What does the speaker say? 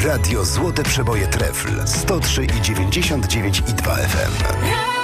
Radio Złote Przeboje Trefl 103,99 i 2 FM.